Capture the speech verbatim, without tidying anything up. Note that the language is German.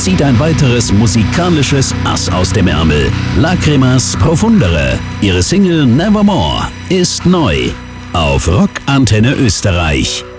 zieht ein weiteres musikalisches Ass aus dem Ärmel. Lacrimas Profundere. Ihre Single Nevermore ist neu auf Rock Antenne Österreich.